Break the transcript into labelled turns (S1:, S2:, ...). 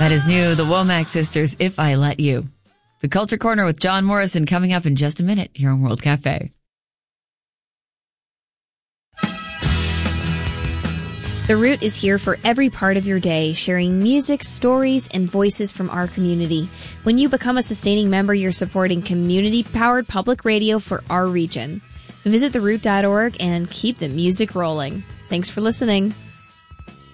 S1: That is new, the Womack Sisters, If I Let You. The Culture Corner with John Morrison coming up in just a minute here on World Cafe.
S2: The Root is here for every part of your day, sharing music, stories, and voices from our community. When you become a sustaining member, you're supporting community-powered public radio for our region. Visit theroot.org and keep the music rolling. Thanks for listening.